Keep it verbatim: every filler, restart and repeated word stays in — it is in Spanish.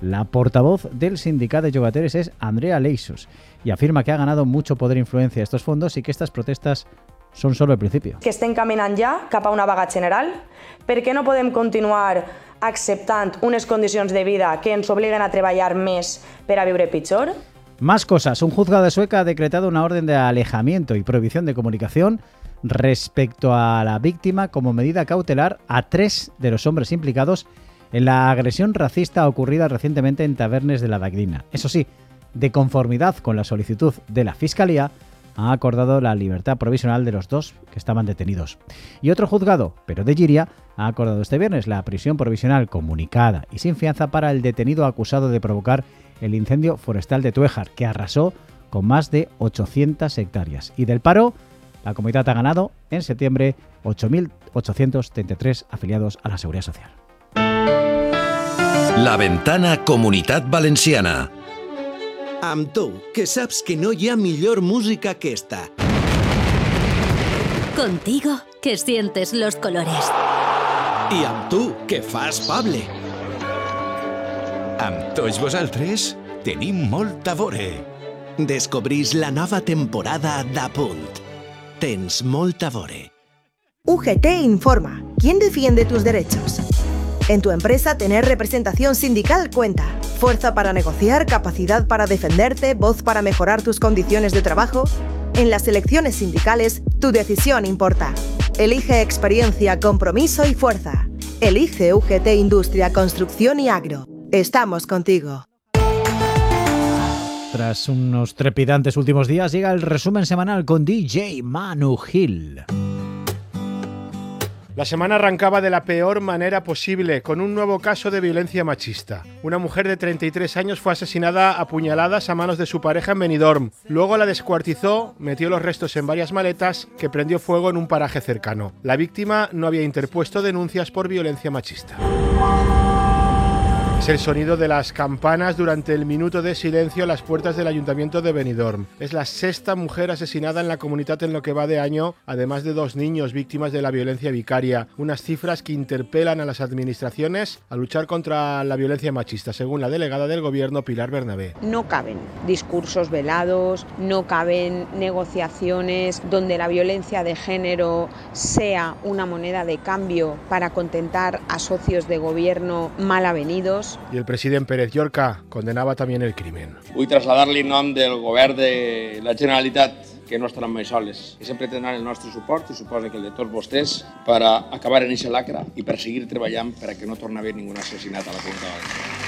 La portavoz del sindicat de llogateres es Andrea Leixos y afirma que ha ganado mucho poder e influencia estos fondos y que estas protestas són solo el principi. Que estem caminant ja cap a una vaga general? Per què no podem continuar acceptant unes condicions de vida que ens obliguen a treballar més per a viure pitjor? Más cosas. Un juzgado de Sueca ha decretado una orden de alejamiento y prohibición de comunicación respecto a la víctima como medida cautelar a tres de los hombres implicados en la agresión racista ocurrida recientemente en Tavernes de la Valldigna. Eso sí, de conformidad con la solicitud de la Fiscalía, ha acordado la libertad provisional de los dos que estaban detenidos. Y otro juzgado, pero de Llíria, ha acordado este viernes la prisión provisional comunicada y sin fianza para el detenido acusado de provocar el incendio forestal de Tuéjar, que arrasó con más de ochocientas hectáreas. Y del paro, la comunidad ha ganado en septiembre ocho mil ochocientos treinta y tres afiliados a la Seguridad Social. La Ventana Comunitat Valenciana. Amb tu, que saps que no hi ha millor música que esta. Contigo, que sientes los colores. I amb tu, que fas Pable. Amb tots vosaltres tenim molt a veure. Descobrís la nova temporada d'Apunt. Tens molt a veure. U G T informa. ¿Quién defiende tus derechos? En tu empresa tener representación sindical cuenta. Fuerza para negociar, capacidad para defenderte, voz para mejorar tus condiciones de trabajo. En las elecciones sindicales, tu decisión importa. Elige experiencia, compromiso y fuerza. Elige U G T Industria, Construcción y Agro. Estamos contigo. Tras unos trepidantes últimos días, llega el resumen semanal con D J Manu Gil. La semana arrancaba de la peor manera posible, con un nuevo caso de violencia machista. Una mujer de treinta y tres años fue asesinada a puñaladas a manos de su pareja en Benidorm. Luego la descuartizó, metió los restos en varias maletas que prendió fuego en un paraje cercano. La víctima no había interpuesto denuncias por violencia machista. Es el sonido de las campanas durante el minuto de silencio a las puertas del Ayuntamiento de Benidorm. Es la sexta mujer asesinada en la comunidad en lo que va de año, además de dos niños víctimas de la violencia vicaria. Unas cifras que interpelan a las administraciones a luchar contra la violencia machista, según la delegada del Gobierno, Pilar Bernabé. No caben discursos velados, no caben negociaciones donde la violencia de género sea una moneda de cambio para contentar a socios de gobierno mal avenidos. Y el presidente Pérez Llorca condenaba también el crimen. Vull traslladar-li en nom del govern de la Generalitat que no estaran mai soles, que sempre tindran el nostre suport i suposa que el de tots vostès per a acabar en aquesta lacra i per seguir treballant per a que no torni a haver ningú assassinat a la Comunitat Valenciana.